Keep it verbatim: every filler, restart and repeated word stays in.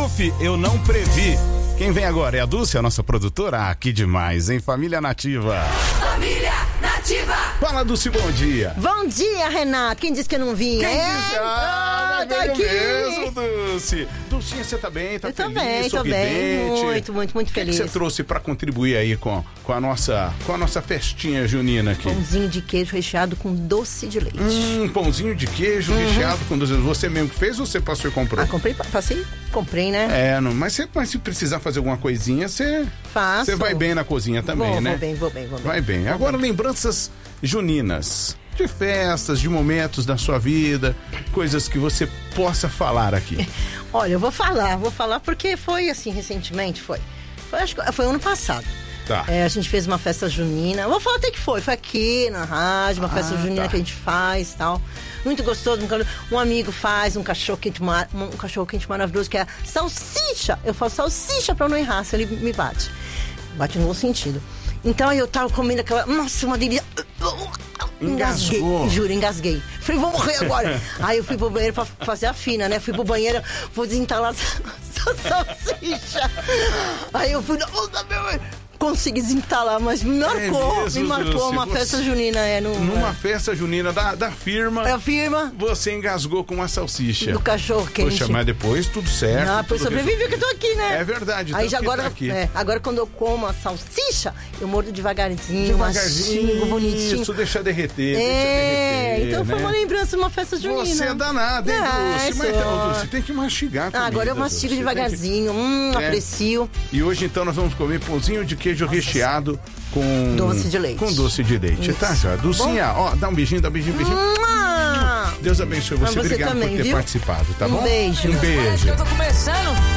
F, eu não previ. Quem vem agora é a Dulce, a nossa produtora. Ah, que demais, hein? Família Nativa. Família Nativa. Fala, Dulce, bom dia. Bom dia, Renato. Quem disse que eu não vinha? Quem é? disse? Ah, tô veio aqui. mesmo, Dulce. Dulcinha, você tá bem? Tá eu tô feliz, bem, tô sorridente? bem. Muito, muito, muito feliz. O que você trouxe pra contribuir aí com, com, a nossa, com a nossa festinha junina aqui? Pãozinho de queijo recheado com doce de leite. Hum, pãozinho de queijo uhum. recheado com doce de leite. Você mesmo que fez ou você passou e comprou? Ah, comprei, passei, comprei, né? É, não, mas, você, mas se precisar fazer alguma coisinha, você... Faço. Você vai bem na cozinha também, vou, né? Vou bem, vou bem, vou bem. Vai bem. Vou Agora, bem. lembranças juninas, de festas, de momentos da sua vida, coisas que você possa falar aqui. Olha, eu vou falar, vou falar porque foi assim, recentemente, foi. Foi, acho que foi ano passado. Tá. É, a gente fez uma festa junina. Vou falar até que foi. Foi aqui na rádio, uma ah, festa junina tá. que a gente faz e tal. Muito gostoso. Um amigo faz um cachorro quente, um cachorro quente maravilhoso que é salsicha. Eu falo salsicha pra não errar, se ele me bate. Bate no bom sentido. Então eu tava comendo aquela. Nossa, uma delícia. Engasguei, Engasgou. juro, engasguei. Falei, vou morrer agora. Aí eu fui pro banheiro pra fazer a fina, né? Fui pro banheiro, vou desentalar essa salsicha. Aí eu fui. Consegui desentalar, mas me marcou, é mesmo, me marcou Dulce, uma você, festa junina. É, no, numa é. festa junina da, da firma. É a firma. Você engasgou com uma salsicha. Do cachorro quente. Poxa, mas depois tudo certo. Ah, pois sobrevivi que eu tô aqui, né? É verdade. Aí já agora, tá aqui. É, agora quando eu como a salsicha, eu mordo devagarzinho, devagarzinho, mastigo, bonitinho. Isso, deixa derreter, é, deixa derreter. Então né? foi uma lembrança de uma festa junina. Você é danada, hein, é, Dulce? Mas então, Dulce, tem que mastigar a comida, ah, agora eu mastigo Dulce. devagarzinho, que... hum, é. aprecio. E hoje então nós vamos comer pãozinho de queijo Nossa, recheado com doce de leite. Com doce de leite, Isso. tá, já? Dulcinha, ó, dá um beijinho, dá um beijinho, beijinho. Hum, Deus abençoe você, você obrigado também, por ter viu? participado, tá um bom? Beijo. Um beijo. Eu tô começando